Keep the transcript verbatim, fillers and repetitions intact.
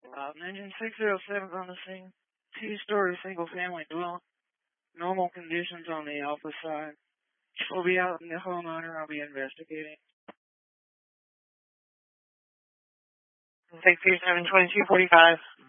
Uh, Engine six oh seven's on the scene. Two-story single-family dwelling. Normal conditions on the alpha side. We'll be out in the homeowner. I'll be investigating. six two seven, twenty-two forty-five.